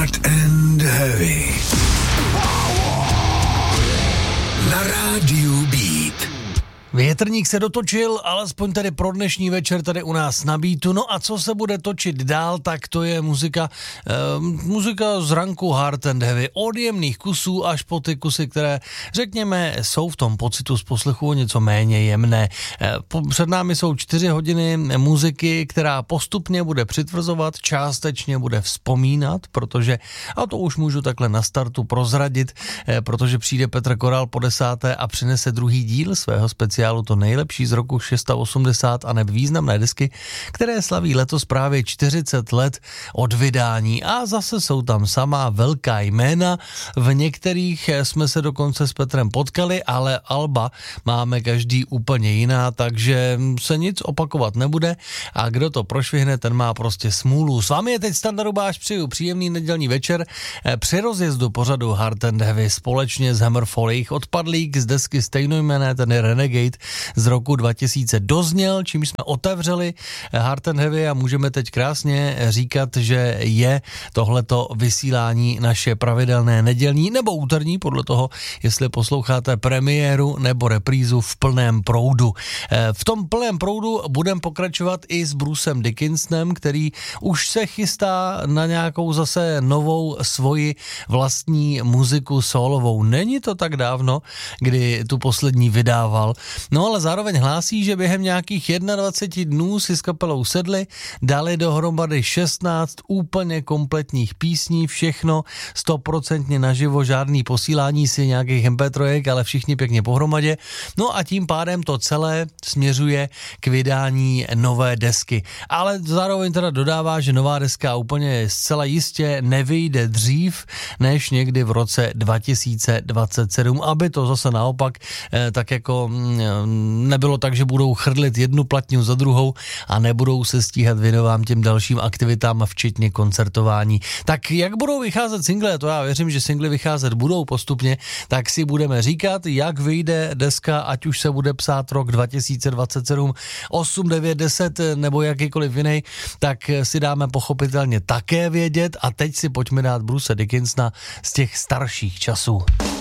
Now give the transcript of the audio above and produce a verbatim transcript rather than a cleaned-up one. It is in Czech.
Hard and Heavy na rádiu Beat. Větrník se dotočil, alespoň tedy pro dnešní večer tady u nás na Beatu. No a co se bude točit dál, tak to je muzika, eh, muzika z ranku Hard and Heavy. Od jemných kusů až po ty kusy, které, řekněme, jsou v tom pocitu z poslechu něco méně jemné. Eh, po, před námi jsou čtyři hodiny muziky, která postupně bude přitvrzovat, částečně bude vzpomínat, protože, a to už můžu takhle na startu prozradit, eh, protože přijde Petr Koral po desáté a přinese druhý díl svého speciálu to nejlepší z roku osmdesát šest a neb významné desky, které slaví letos právě čtyřicet let od vydání a zase jsou tam samá velká jména, v některých jsme se dokonce s Petrem potkali, ale alba máme každý úplně jiná, takže se nic opakovat nebude a kdo to prošvihne, ten má prostě smůlu. S vámi je teď Standa Rubáš, přeju příjemný nedělní večer při rozjezdu pořadu Hard and Heavy společně s Hammerfall. Jejich odpadlík z desky stejnojmenné, ten je Renegade z roku dva tisíce dozněl, čímž jsme otevřeli Hard and Heavy a můžeme teď krásně říkat, že je tohleto vysílání naše pravidelné nedělní nebo úterní, podle toho, jestli posloucháte premiéru nebo reprízu v plném proudu. V tom plném proudu budeme pokračovat i s Brucem Dickinsonem, který už se chystá na nějakou zase novou svoji vlastní muziku solovou. Není to tak dávno, kdy tu poslední vydával. No ale zároveň hlásí, že během nějakých dvacet jedna dnů si s kapelou sedli, dali dohromady šestnáct úplně kompletních písní, všechno stoprocentně naživo, žádný posílání si nějakých em pé tři, ale všichni pěkně pohromadě. No a tím pádem to celé směřuje k vydání nové desky. Ale zároveň teda dodává, že nová deska úplně zcela jistě nevyjde dřív, než někdy v roce dva tisíce dvacet sedm, aby to zase naopak eh, tak jako nebylo tak, že budou chrlit jednu platňu za druhou a nebudou se stíhat věnovám těm dalším aktivitám, včetně koncertování. Tak jak budou vycházet single, to já věřím, že singly vycházet budou postupně, tak si budeme říkat, jak vyjde deska, ať už se bude psát rok dva tisíce dvacet sedm, osm, devět, deset nebo jakýkoliv jiný, tak si dáme pochopitelně také vědět a teď si pojďme dát Bruce Dickinsona z těch starších časů.